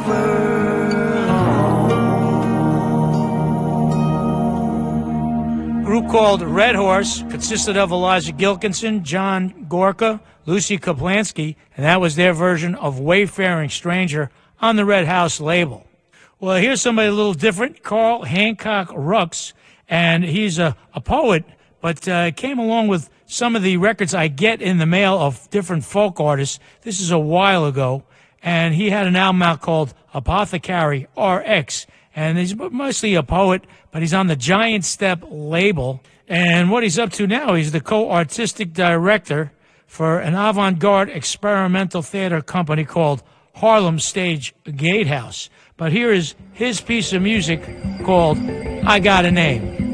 Group called Red Horse consisted of Elijah Gilkinson, John Gorka, Lucy Kaplansky, and that was their version of Wayfaring Stranger on the Red House label. Well, here's somebody a little different, Carl Hancock Rux, and he's a poet, but came along with some of the records I get in the mail of different folk artists. This is a while ago, and he had an album out called Apothecary RX, and he's mostly a poet, but he's on the Giant Step label. And what he's up to now, he's the co-artistic director for an avant-garde experimental theater company called Harlem Stage Gatehouse. But here is his piece of music called I Got a Name.